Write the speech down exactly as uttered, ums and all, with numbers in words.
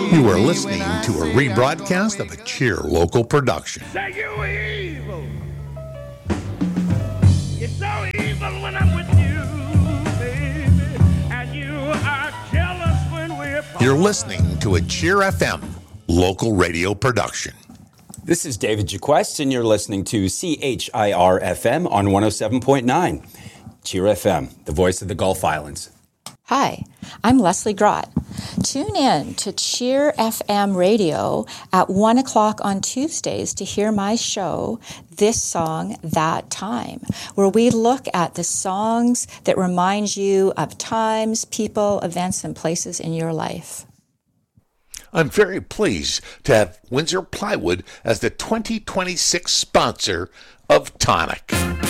You are listening to a rebroadcast of a Cheer local production. Say you evil. You're so evil when I'm with you, baby. And you are jealous when we're apart. You're listening to a Cheer F M local radio production. This is David Jaquest, and you're listening to C H I R F M on one oh seven point nine. Cheer F M, the voice of the Gulf Islands. Hi, I'm Leslie Grott. Tune in to Cheer F M radio at one o'clock on Tuesdays to hear my show, This Song, That Time, where we look at the songs that remind you of times, people, events, and places in your life. I'm very pleased to have Windsor Plywood as the twenty twenty-six sponsor of Tonic.